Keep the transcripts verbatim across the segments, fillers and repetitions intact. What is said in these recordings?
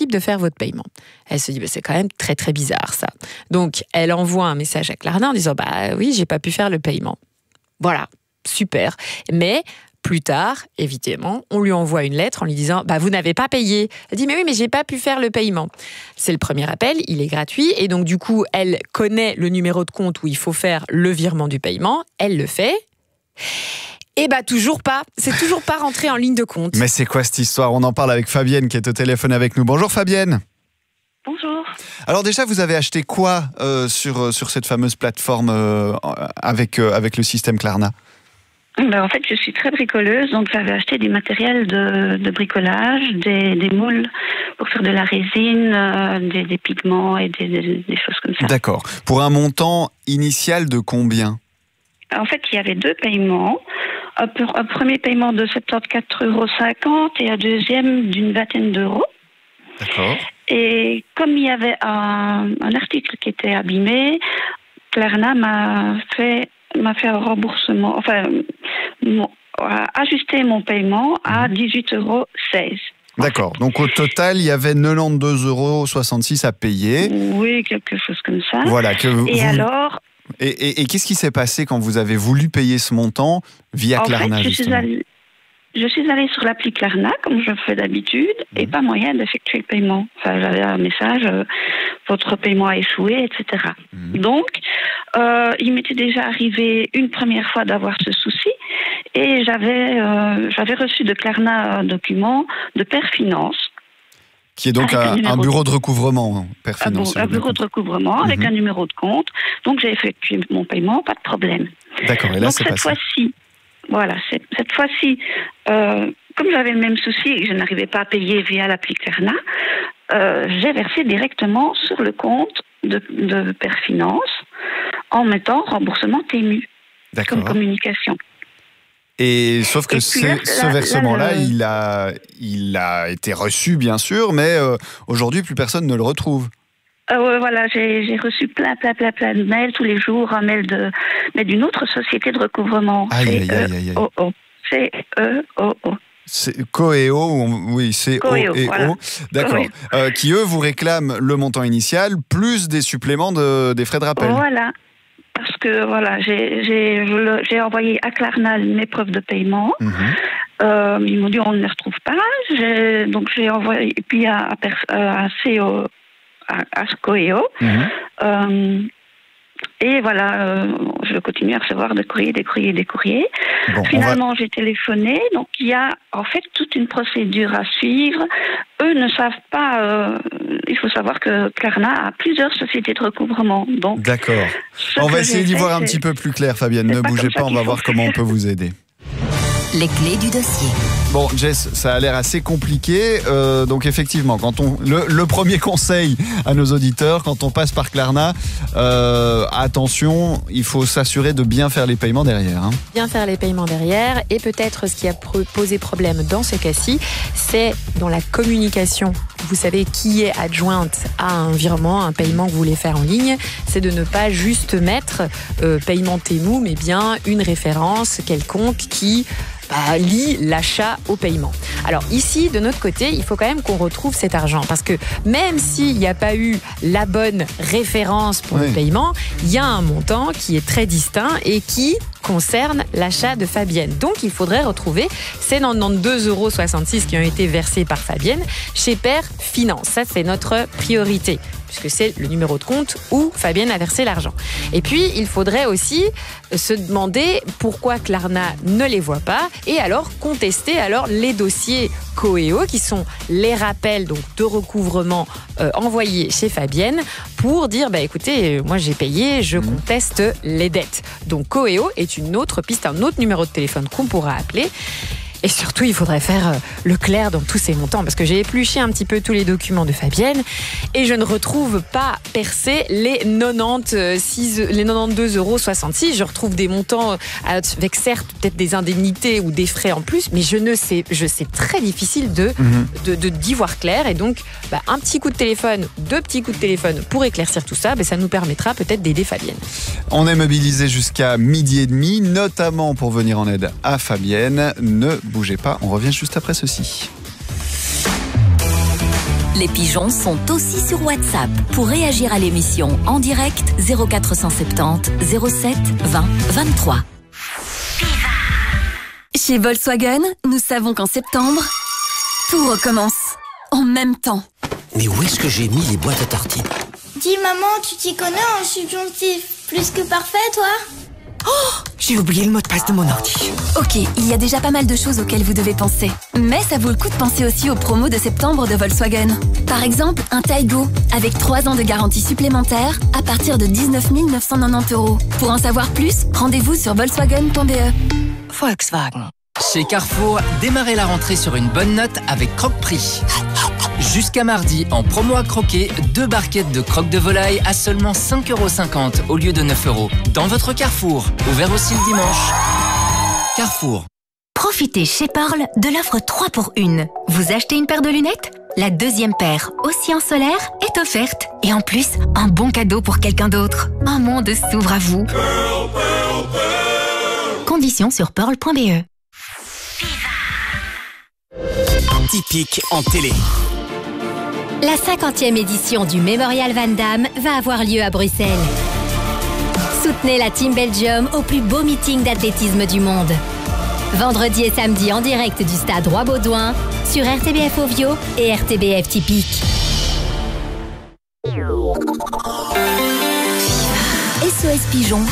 impossible de faire votre paiement. Elle se dit, bah, c'est quand même très très bizarre ça. Donc, elle envoie un message à Klarna en disant, bah oui, j'ai pas pu faire le paiement. Voilà, super. Mais plus tard, évidemment, on lui envoie une lettre en lui disant, bah vous n'avez pas payé. Elle dit, mais oui, mais j'ai pas pu faire le paiement. C'est le premier appel, il est gratuit, et donc du coup, elle connaît le numéro de compte où il faut faire le virement du paiement. Elle le fait. Et bah toujours pas, c'est toujours pas rentré en ligne de compte. Mais c'est quoi cette histoire ? On en parle avec Fabienne qui est au téléphone avec nous. Bonjour Fabienne. Bonjour. Alors déjà, vous avez acheté quoi euh, sur, sur cette fameuse plateforme euh, avec, euh, avec le système Klarna ? Ben, en fait, je suis très bricoleuse, donc j'avais acheté du matériel de, de bricolage, des, des moules pour faire de la résine, euh, des, des pigments et des, des, des choses comme ça. D'accord. Pour un montant initial de combien ? En fait, il y avait deux paiements. Un, un premier paiement de soixante-quatorze euros cinquante et un deuxième d'une vingtaine d'euros. D'accord. Et comme il y avait un, un article qui était abîmé, Klarna m'a fait... m'a fait un remboursement, enfin, mon, a ajusté mon paiement à dix-huit euros seize. D'accord. Donc au total, il y avait quatre-vingt-douze euros soixante-six à payer. Oui, quelque chose comme ça. Voilà. Que vous, et alors Et, et, et qu'est-ce qui s'est passé quand vous avez voulu payer ce montant via en Klarna, fait, je justement ? suis allée, je suis allée sur l'appli Klarna, comme je fais d'habitude, mmh. et pas moyen d'effectuer le paiement. Enfin, j'avais un message, euh, votre paiement a échoué, et cetera. Mmh. Donc, euh, il m'était déjà arrivé une première fois d'avoir ce souci, et j'avais, euh, j'avais reçu de Klarna un document de Perfinance. Qui est donc un, un, un bureau de recouvrement, Perfinance. Un, bu- un bureau de recouvrement avec mmh. un numéro de compte. Donc, j'ai effectué mon paiement, pas de problème. D'accord, et là, donc, c'est cette passé. fois-ci, Voilà, cette, cette fois-ci, euh, comme j'avais le même souci et que je n'arrivais pas à payer via l'appli Klarna, euh, j'ai versé directement sur le compte de, de Perfinance en mettant remboursement T M U comme communication. Et sauf que et là, ce là, versement-là, là, le... il, a, il a été reçu, bien sûr, mais euh, aujourd'hui, plus personne ne le retrouve. Euh, ouais, voilà, j'ai, j'ai reçu plein, plein, plein, plein de mails tous les jours, un mail de, mais d'une autre société de recouvrement. Aïe, aïe, aïe, aïe. C E O O. C'est Coeo, oui, c'est O et O, voilà. D'accord. Euh, qui eux vous réclament le montant initial plus des suppléments de, des frais de rappel. Voilà, parce que voilà, j'ai, j'ai, j'ai envoyé à Klarna mes preuves de paiement. Mmh. Euh, ils m'ont dit on ne les retrouve pas. J'ai, donc j'ai envoyé, et puis à, à, à C E O. à Coeo. Mmh. Euh, et voilà, euh, je continue à recevoir des courriers, des courriers, des courriers. Bon, Finalement, va... j'ai téléphoné. Donc, il y a en fait toute une procédure à suivre. Eux ne savent pas... Euh, il faut savoir que Klarna a plusieurs sociétés de recouvrement. Donc, d'accord. On va essayer d'y voir un petit peu plus clair, Fabienne. Ne bougez pas, on va voir comment on peut vous aider. Les clés du dossier. Bon, Jess, ça a l'air assez compliqué. Euh, donc effectivement, quand on le, le premier conseil à nos auditeurs, quand on passe par Klarna, euh, attention, il faut s'assurer de bien faire les paiements derrière. Hein. Bien faire les paiements derrière. Et peut-être ce qui a posé problème dans ce cas-ci, c'est dans la communication. Vous savez qui est adjointe à un virement, un paiement que vous voulez faire en ligne. C'est de ne pas juste mettre euh, paiement T M U, mais bien une référence quelconque qui... Bah, lie l'achat au paiement. Alors ici, de notre côté, il faut quand même qu'on retrouve cet argent parce que même s'il n'y a pas eu la bonne référence pour oui. le paiement, il y a un montant qui est très distinct et qui concerne l'achat de Fabienne. Donc il faudrait retrouver ces quatre-vingt-douze euros soixante-six qui ont été versés par Fabienne chez Perfinance. Ça, c'est notre priorité, puisque c'est le numéro de compte où Fabienne a versé l'argent. Et puis, il faudrait aussi se demander pourquoi Klarna ne les voit pas et alors contester alors les dossiers Coeo, qui sont les rappels donc, de recouvrement euh, envoyés chez Fabienne pour dire, bah, écoutez, moi j'ai payé, je conteste les dettes. Donc Coeo est une autre piste, un autre numéro de téléphone qu'on pourra appeler. Et surtout, il faudrait faire le clair dans tous ces montants, parce que j'ai épluché un petit peu tous les documents de Fabienne et je ne retrouve pas percé les quatre-vingt-six, les quatre-vingt-douze euros soixante-six. Je retrouve des montants avec certes peut-être des indemnités ou des frais en plus, mais je ne sais, je sais très difficile de, mmh. de, de d'y voir clair. Et donc, bah, un petit coup de téléphone, deux petits coups de téléphone pour éclaircir tout ça, bah, ça nous permettra peut-être d'aider Fabienne. On est mobilisé jusqu'à midi et demi, notamment pour venir en aide à Fabienne. Ne bougez pas, on revient juste après ceci. Les pigeons sont aussi sur WhatsApp. Pour réagir à l'émission en direct, zéro quatre cent soixante-dix zéro sept vingt vingt-trois. Chez Volkswagen, nous savons qu'en septembre, tout recommence. En même temps. Mais où est-ce que j'ai mis les boîtes à tartines? Dis maman, tu t'y connais en subjonctif plus que parfait, toi? Oh, j'ai oublié le mot de passe de mon ordi. Ok, il y a déjà pas mal de choses auxquelles vous devez penser. Mais ça vaut le coup de penser aussi aux promos de septembre de Volkswagen. Par exemple, un Taigo, avec trois ans de garantie supplémentaire à partir de dix-neuf mille neuf cent quatre-vingt-dix euros. Pour en savoir plus, rendez-vous sur volkswagen point b e. Volkswagen. Chez Carrefour, démarrez la rentrée sur une bonne note avec Croque-Prix. Jusqu'à mardi, en promo à croquer, deux barquettes de croque de volaille à seulement cinq euros cinquante au lieu de neuf euros. Dans votre Carrefour, ouvert aussi le dimanche. Carrefour. Profitez chez Pearl de l'offre trois pour une. Vous achetez une paire de lunettes? La deuxième paire, aussi en solaire, est offerte. Et en plus, un bon cadeau pour quelqu'un d'autre. Un monde s'ouvre à vous. Pearl, Pearl, Pearl. Conditions sur pearl point b e. Typique en télé. La cinquantième édition du Mémorial Van Damme va avoir lieu à Bruxelles. Soutenez la Team Belgium au plus beau meeting d'athlétisme du monde. Vendredi et samedi en direct du stade Roi-Baudouin sur R T B F Ovio et R T B F Typique. S O S Pigeon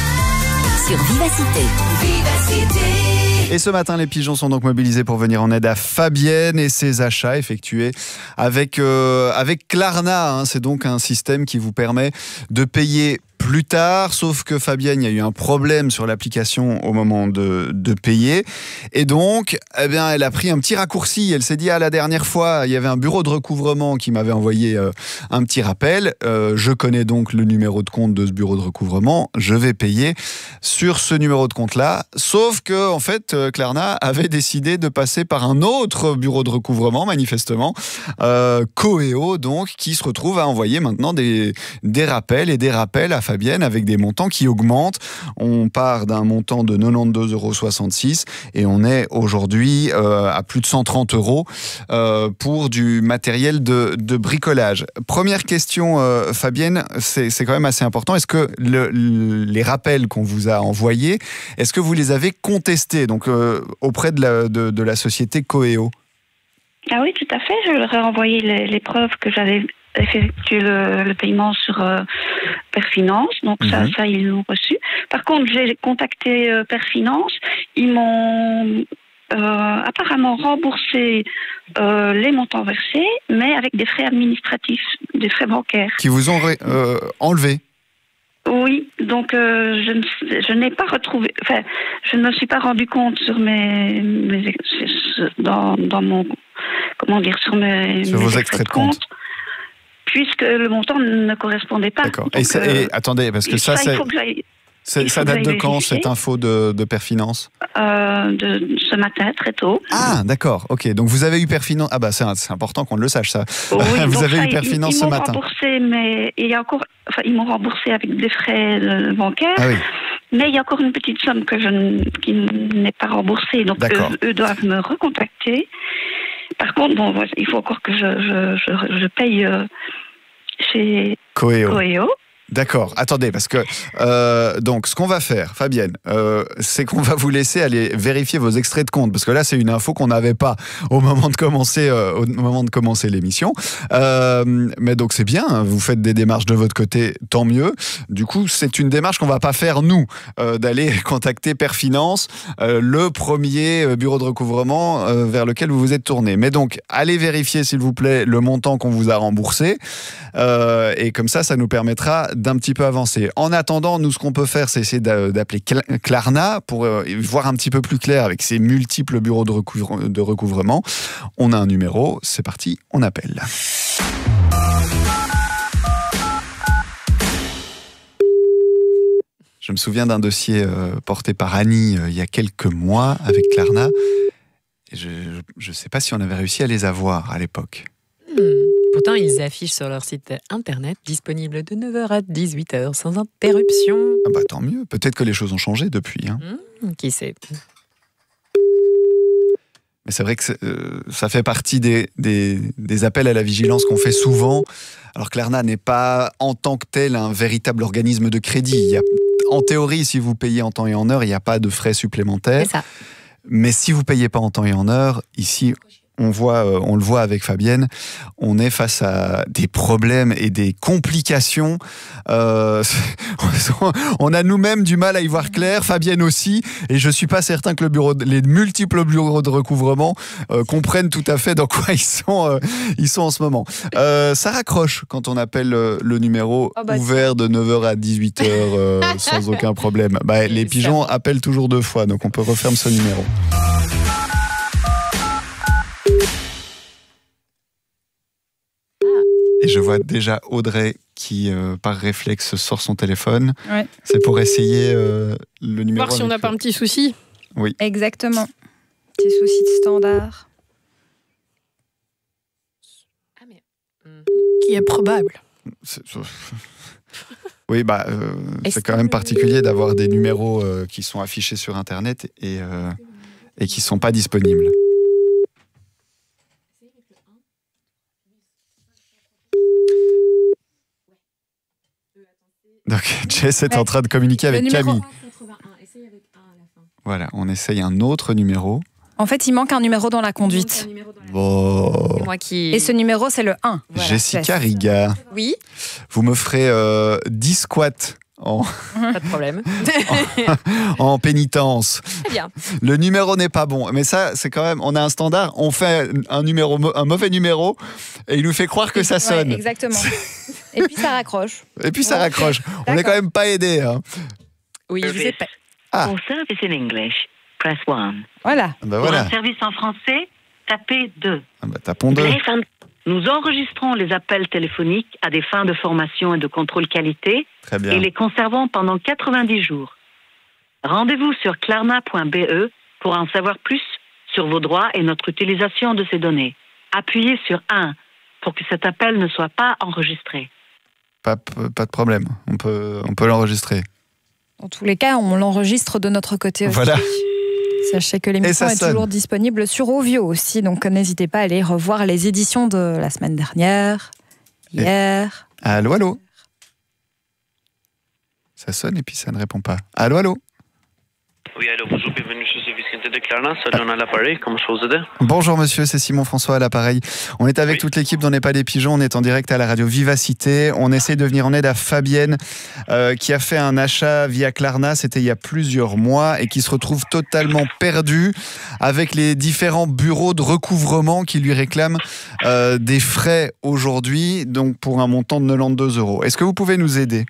sur Vivacité. Vivacité. Et ce matin, les pigeons sont donc mobilisés pour venir en aide à Fabienne et ses achats effectués avec, euh, avec Klarna. Hein. C'est donc un système qui vous permet de payer plus tard, sauf que Fabienne, il y a eu un problème sur l'application au moment de, de payer. Et donc, eh bien, elle a pris un petit raccourci. Elle s'est dit, ah, la dernière fois, il y avait un bureau de recouvrement qui m'avait envoyé euh, un petit rappel. Euh, je connais donc le numéro de compte de ce bureau de recouvrement. Je vais payer sur ce numéro de compte-là. Sauf que, en fait, Klarna avait décidé de passer par un autre bureau de recouvrement, manifestement, euh, Coeo, donc, qui se retrouve à envoyer maintenant des, des rappels et des rappels à Fabienne avec des montants qui augmentent. On part d'un montant de quatre-vingt-douze euros soixante-six et on est aujourd'hui euh, à plus de cent trente euros euh, pour du matériel de, de bricolage. Première question, euh, Fabienne, c'est, c'est quand même assez important. Est-ce que le, les rappels qu'on vous a envoyés, est-ce que vous les avez contestés donc, euh, auprès de la, de, de la société Coeo? Ah oui, tout à fait. Je leur ai envoyé les, les preuves que j'avais effectué le, le paiement sur euh, Perfinance. Donc mm-hmm. ça, ça, ils l'ont reçu. Par contre, j'ai contacté euh, Perfinance. Ils m'ont euh, apparemment remboursé euh, les montants versés, mais avec des frais administratifs, des frais bancaires. Qui vous ont euh, enlevé? Oui, donc euh, je, ne, je n'ai pas retrouvé, enfin, je ne me suis pas rendu compte sur mes, mes dans, dans mon, comment dire, sur mes, sur mes vos extraits de compte, puisque le montant ne correspondait pas. D'accord. Donc, et, ça, euh, et attendez, parce que ça, ça c'est, c'est ça date de quand vérifier. Cette info de, de Perfinance? euh, De ce matin, très tôt. Ah, d'accord. Ok. Donc vous avez eu Perfinance. Ah bah c'est, c'est important qu'on le sache ça. Oui, vous avez ça, eu Perfinance ils, ils ce m'ont matin. Remboursé, mais il y a encore, enfin, ils m'ont remboursé avec des frais euh, bancaires. Ah oui. Mais il y a encore une petite somme que je n... qui n'est pas remboursée. Donc eux, eux doivent me recontacter. Par contre, bon, il faut encore que je, je, je, je paye euh, chez Coeo. Coeo. D'accord, attendez, parce que euh, donc ce qu'on va faire, Fabienne, euh, c'est qu'on va vous laisser aller vérifier vos extraits de compte, parce que là c'est une info qu'on n'avait pas au moment de commencer, euh, au moment de commencer l'émission. Euh, mais donc c'est bien, vous faites des démarches de votre côté, tant mieux. Du coup, c'est une démarche qu'on va pas faire nous, euh, d'aller contacter Perfinance, euh, le premier bureau de recouvrement euh, vers lequel vous vous êtes tourné. Mais donc, allez vérifier s'il vous plaît le montant qu'on vous a remboursé, euh, et comme ça, ça nous permettra d'un petit peu avancer. En attendant, nous, ce qu'on peut faire, c'est essayer d'appeler Klarna pour voir un petit peu plus clair avec ces multiples bureaux de, recouvre, de recouvrement. On a un numéro, c'est parti, on appelle. Je me souviens d'un dossier euh, porté par Annie euh, il y a quelques mois avec Klarna. Et je ne sais pas si on avait réussi à les avoir à l'époque. Hmm. Pourtant, ils affichent sur leur site internet, disponible de neuf heures à dix-huit heures, sans interruption. Ah bah tant mieux, peut-être que les choses ont changé depuis. Hein. Mmh, qui sait? Mais c'est vrai que euh, ça fait partie des, des, des appels à la vigilance qu'on fait souvent. Alors Klarna n'est pas en tant que tel un véritable organisme de crédit. Il y a, en théorie, si vous payez en temps et en heure, il n'y a pas de frais supplémentaires. C'est ça. Mais si vous ne payez pas en temps et en heure, ici, on, voit, euh, on le voit avec Fabienne, on est face à des problèmes et des complications. Euh, on a nous-mêmes du mal à y voir clair, Fabienne aussi, et je ne suis pas certain que le bureau de, les multiples bureaux de recouvrement euh, comprennent tout à fait dans quoi ils sont, euh, ils sont en ce moment. Euh, ça raccroche quand on appelle euh, le numéro oh bah ouvert de neuf heures à dix-huit heures euh, sans aucun problème. Bah, les pigeons appellent toujours deux fois, donc on peut refermer ce numéro. Et je vois déjà Audrey qui, euh, par réflexe, sort son téléphone. Ouais. C'est pour essayer euh, le numéro. Voir si on n'a pas un petit souci. Oui. Exactement. Petit souci de standard. Ah mais... Qui est probable. C'est... Oui, bah, euh, c'est quand même particulier d'avoir des numéros euh, qui sont affichés sur Internet et, euh, et qui ne sont pas disponibles. Donc Jess est ouais. en train de communiquer avec Camille. Voilà, on essaye un autre numéro. En fait, il manque un numéro dans la conduite. Bon. Moi qui... Et ce numéro, c'est le un. Voilà, Jessica Jess. Riga. Oui. Vous me ferez euh, dix squats en... Pas de problème. en, en pénitence. Très bien. Le numéro n'est pas bon. Mais ça, c'est quand même... On a un standard, on fait un, numéro, un mauvais numéro et il nous fait croire que ça sonne. Ouais, exactement. Et puis ça raccroche. Et puis ça ouais. raccroche. On n'est quand même pas aidé. Hein. Oui, je sais pas. Ah. Pour service in English, press one. Voilà. Ben voilà. Pour un service en français, tapez deux. Ah ben, tapons deux. Nous enregistrons les appels téléphoniques à des fins de formation et de contrôle qualité. Très bien. Et les conservons pendant quatre-vingt-dix jours. Rendez-vous sur klarna point b e pour en savoir plus sur vos droits et notre utilisation de ces données. Appuyez sur un pour que cet appel ne soit pas enregistré. Pas, pas de problème, on peut, on peut l'enregistrer. Dans tous les cas, on l'enregistre de notre côté aussi. Voilà. Sachez que l'émission est sonne. toujours disponible sur Ovio aussi, donc n'hésitez pas à aller revoir les éditions de la semaine dernière, hier. Et... Allô, allô. Ça sonne et puis ça ne répond pas. Allô, allô. Oui, allô, bonjour, bienvenue chez le service de Klarna, salut, on a l'appareil, comment je peux vous aider? Bonjour monsieur, c'est Simon François à l'appareil. On est avec oui. toute l'équipe d'On n'est pas des pigeons, on est en direct à la radio Vivacité. On essaie de venir en aide à Fabienne euh, qui a fait un achat via Klarna, c'était il y a plusieurs mois, et qui se retrouve totalement perdue avec les différents bureaux de recouvrement qui lui réclament euh, des frais aujourd'hui, donc pour un montant de quatre-vingt-douze euros. Est-ce que vous pouvez nous aider?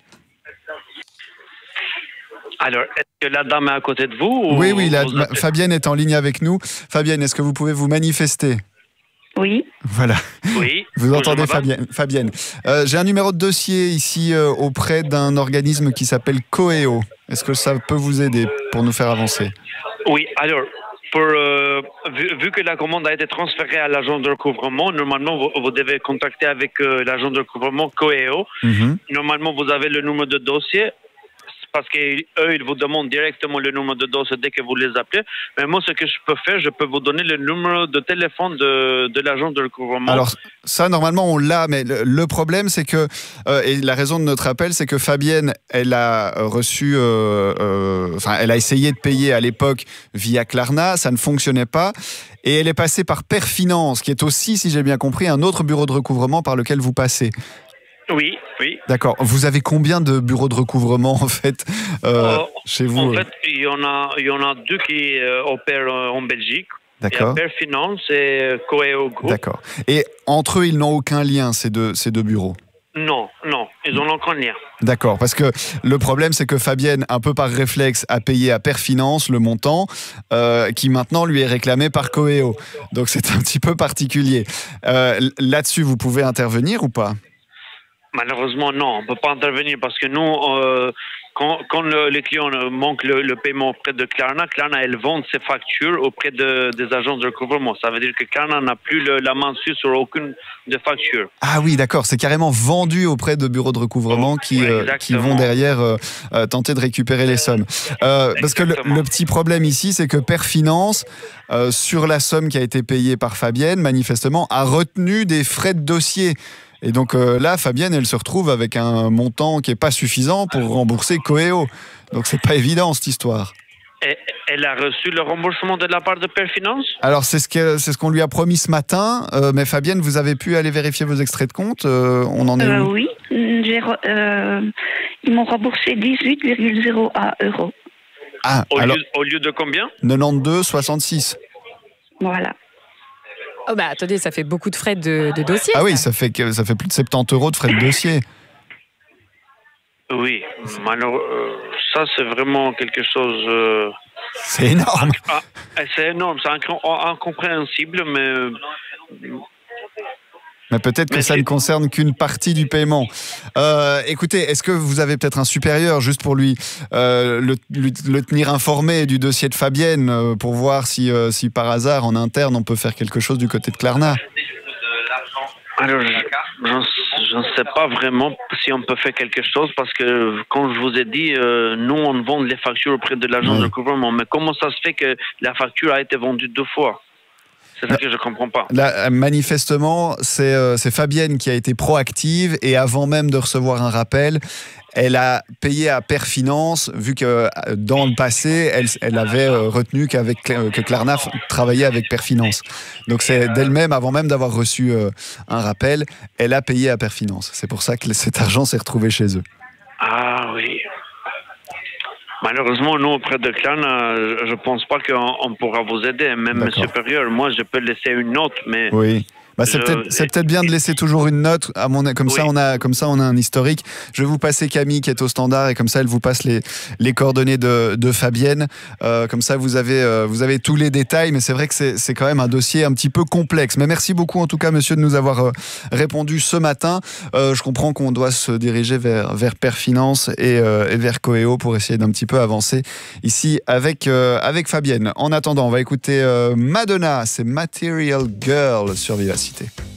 Alors, est-ce que la dame est à côté de vous ou Oui, oui, la, ma, Fabienne est en ligne avec nous. Fabienne, est-ce que vous pouvez vous manifester? Oui. Voilà. Oui. Vous entendez Fabienne, Fabienne. Euh, j'ai un numéro de dossier ici euh, auprès d'un organisme qui s'appelle Coeo. Est-ce que ça peut vous aider pour nous faire avancer? Oui, alors, pour, euh, vu, vu que la commande a été transférée à l'agent de recouvrement, normalement, vous, vous devez contacter avec euh, l'agent de recouvrement Coeo. Mm-hmm. Normalement, vous avez le numéro de dossier. Parce qu'eux, ils vous demandent directement le numéro de dossier dès que vous les appelez. Mais moi, ce que je peux faire, je peux vous donner le numéro de téléphone de, de l'agent de recouvrement. Alors, ça, normalement, on l'a, mais le, le problème, c'est que, euh, et la raison de notre appel, c'est que Fabienne, elle a reçu, euh, euh, enfin, elle a essayé de payer à l'époque via Klarna, ça ne fonctionnait pas. Et elle est passée par Perfinance, qui est aussi, si j'ai bien compris, un autre bureau de recouvrement par lequel vous passez. Oui, oui. D'accord. Vous avez combien de bureaux de recouvrement, en fait, euh, euh, chez vous? En fait, il y en a, il y en a deux qui euh, opèrent euh, en Belgique. D'accord. Il y a Perfinance et Coeo Group. D'accord. Et entre eux, ils n'ont aucun lien, ces deux, ces deux bureaux? Non, non, ils n'ont aucun lien. D'accord, parce que le problème, c'est que Fabienne, un peu par réflexe, a payé à Perfinance le montant euh, qui maintenant lui est réclamé par Coeo. Donc c'est un petit peu particulier. Euh, là-dessus, vous pouvez intervenir ou pas? Malheureusement, non, on ne peut pas intervenir parce que nous, euh, quand, quand le, les clients manquent le, le paiement auprès de Klarna, Klarna, elle vend ses factures auprès de, des agences de recouvrement. Ça veut dire que Klarna n'a plus le, la main dessus sur aucune des factures. Ah oui, d'accord. C'est carrément vendu auprès de bureaux de recouvrement oh, qui, euh, qui vont derrière euh, euh, tenter de récupérer les sommes. Euh, parce que le, le petit problème ici, c'est que Perfinance, euh, sur la somme qui a été payée par Fabienne, manifestement, a retenu des frais de dossier. Et donc euh, là, Fabienne, elle se retrouve avec un montant qui n'est pas suffisant pour rembourser Coeo. Donc c'est pas évident, cette histoire. Et elle a reçu le remboursement de la part de Perfinance ? Alors c'est ce que, c'est ce qu'on lui a promis ce matin. Euh, mais Fabienne, vous avez pu aller vérifier vos extraits de compte ? euh, On en est euh, où ? Oui, j'ai, euh, ils m'ont remboursé dix-huit virgule zéro un euros. Ah, au, alors, lieu, au lieu de combien ? quatre-vingt-douze virgule soixante-six. Voilà. Oh bah attendez, ça fait beaucoup de frais de, de dossier. Ah ça. oui, ça fait, que, ça fait plus de soixante-dix euros de frais de dossier. Oui, alors euh, ça c'est vraiment quelque chose... Euh... C'est énorme. Ah, c'est énorme, c'est incompréhensible, mais... Mais peut-être que mais ça c'est... ne concerne qu'une partie du paiement. Euh, écoutez, est-ce que vous avez peut-être un supérieur juste pour lui, euh, le, lui le tenir informé du dossier de Fabienne euh, pour voir si, euh, si par hasard en interne on peut faire quelque chose du côté de Klarna ? Alors, je ne sais pas vraiment si on peut faire quelque chose parce que, comme je vous ai dit, euh, nous, on vend les factures auprès de l'agence oui. de recouvrement. Mais comment ça se fait que la facture a été vendue deux fois ? C'est ça que je ne comprends pas. Là, manifestement, c'est, euh, c'est Fabienne qui a été proactive et avant même de recevoir un rappel, elle a payé à Perfinance, vu que dans le passé, elle, elle avait retenu qu'avec, que Klarna travaillait avec Perfinance. Donc c'est d'elle-même, avant même d'avoir reçu euh, un rappel, elle a payé à Perfinance. C'est pour ça que cet argent s'est retrouvé chez eux. Ah oui. Malheureusement, nous, auprès de Klarna, je ne pense pas qu'on on pourra vous aider, même D'accord. supérieur. Moi, je peux laisser une note, mais... Oui. Bah, c'est, je... peut-être, c'est peut-être bien de laisser toujours une note, à mon, comme, oui. ça on a, comme ça on a un historique. Je vais vous passer Camille qui est au standard et comme ça elle vous passe les, les coordonnées de, de Fabienne. Euh, comme ça vous avez, euh, vous avez tous les détails, mais c'est vrai que c'est, c'est quand même un dossier un petit peu complexe. Mais merci beaucoup en tout cas monsieur de nous avoir euh, répondu ce matin. Euh, je comprends qu'on doit se diriger vers, vers Perfinance et, euh, et vers Coeo pour essayer d'un petit peu avancer ici avec, euh, avec Fabienne. En attendant, on va écouter euh, Madonna, c'est Material Girl sur Vivacité.